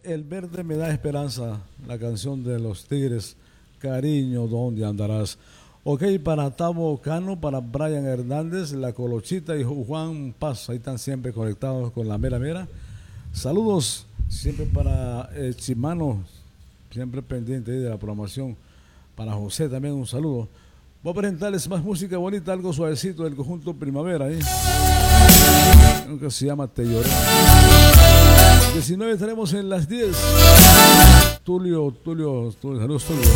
El verde me da esperanza, la canción de los Tigres, Cariño, ¿dónde andarás? Ok, para Tavo Cano, para Brian Hernández, La Colochita y Juan Paz, ahí están siempre conectados con la mera mera. Saludos siempre para Chimano, siempre pendiente ahí de la programación. Para José también un saludo. Voy a presentarles más música bonita, algo suavecito del conjunto Primavera, ¿eh? Creo que se llama Te Lloré. 19 estaremos en las 10. Tulio, saludos Tulio.